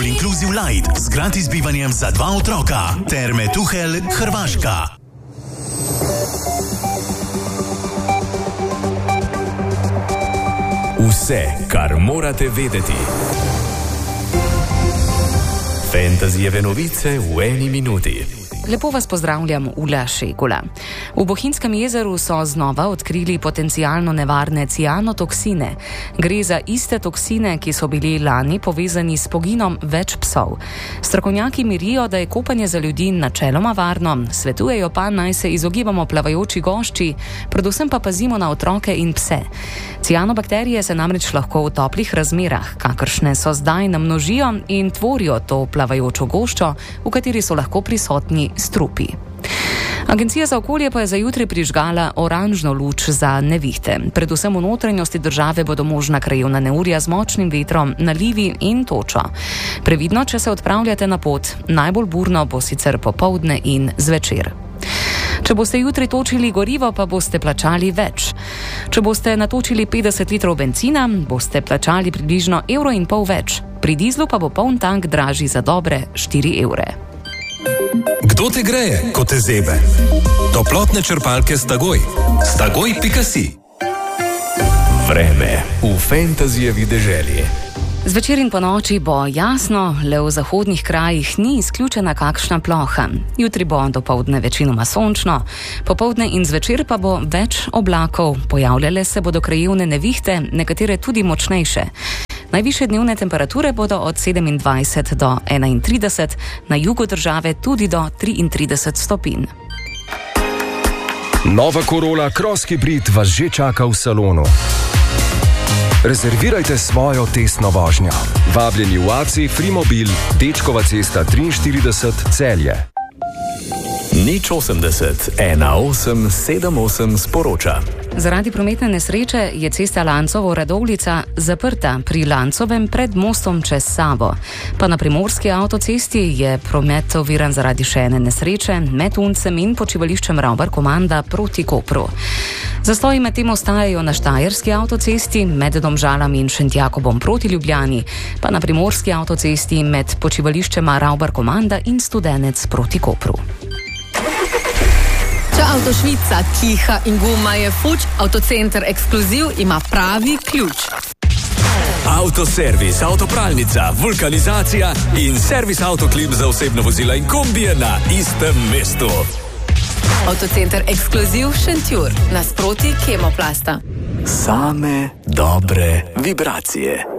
All Inclusive Light z gratis bivanjem za 2 otroka. Terme Tuhelj, Hrvaška. Vse, kar morate vedeti. Fantasyjeve novice v 1 minuti. Lepo vas pozdravljam, Ula Šekula. V Bohinjskem jezeru so znova odkrili potencialno nevarne cianotoksine. Gre za iste toksine, ki so bili lani povezani s poginom več psov. Strokovnjaki mirijo, da je kopanje za ljudi načeloma varno, svetujejo pa, naj se izogibamo plavajoči gošči, predvsem pa pazimo na otroke in pse. Cianobakterije se namreč lahko v toplih razmerah, kakršne so zdaj, namnožijo in tvorijo to plavajočo goščo, v kateri so lahko prisotni strupi. Agencija za okolje pa je za jutri prižgala oranžno luč za nevihte. Predvsem v notranjosti države bodo možna krajevna neurja z močnim vetrom, nalivi in točo. Previdno, če se odpravljate na pot, najbolj burno bo sicer popoldne in zvečer. Če boste jutri točili gorivo, pa boste plačali več. Če boste natočili 50 litrov bencina, boste plačali približno 1,5 € več. Pri dizlu pa bo poln tank dražji za dobre 4 evre. Kdo te greje, ko te zebe? Toplotne črpalke Stagoj. Stagoj.si. Vreme v Fantasyjevi deželi. Zvečer in ponoči bo jasno, le v zahodnih krajih ni izključena kakšna ploha. Jutri bo dopoldne večinoma sončno, popoldne in zvečer pa bo več oblakov, pojavljale se bodo krajevne nevihte, nekatere tudi močnejše. Najvišje dnevne temperature bodo od 27 do 31, na jugu države tudi do 33 stopinj. Nova Corolla Cross Hybrid vas že čaka v salonu. Rezervirajte svojo testno vožnjo. Vabljeni v ACI Frimobil, Dečkova cesta 43, Celje. 080 1878 sporoča. Zaradi prometne nesreče je cesta Lancovo-Radovljica zaprta pri Lancovem pred mostom čez Savo. Pa na primorski avtocesti je promet oviran zaradi še ene nesreče med Uncem in počivališčem Ravbar-Komanda proti Kopru. Zastoji medtem ostajajo na štajerski avtocesti med Domžalami in Šentjakobom proti Ljubljani, pa na primorski avtocesti med počivališčema Ravbar-Komanda in Studenec proti Kopru. Če avto švica, kiha in guma je fuč, Avtocenter Ekskluziv ima pravi ključ. Avtoservis, avtopralnica, vulkanizacija in servis Avtoklim za osebno vozila in kombije na istem mestu. Avtocenter Ekskluziv Šentjur, nasproti Kemoplasta. Same dobre vibracije.